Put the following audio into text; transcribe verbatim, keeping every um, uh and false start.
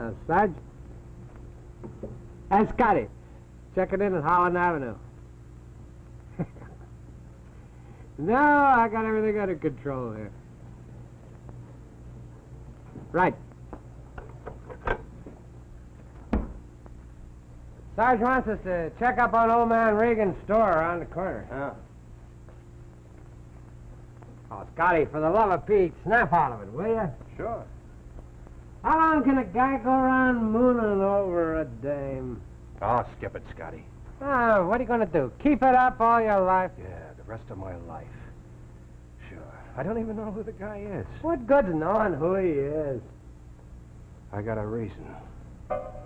Uh, Sarge? Hey, Scotty. Check it in at Holland Avenue. No, I got everything under control here. Right. Sarge wants us to check up on old man Regan's store around the corner. Yeah. Oh, Scotty, for the love of Pete, snap out of it, will you? Sure. How long can a guy go around mooning over a dame? Oh, skip it, Scotty. Oh, what are you going to do? Keep it up all your life? Yeah, the rest of my life. Sure. I don't even know who the guy is. What good's knowing who he is? I got a reason.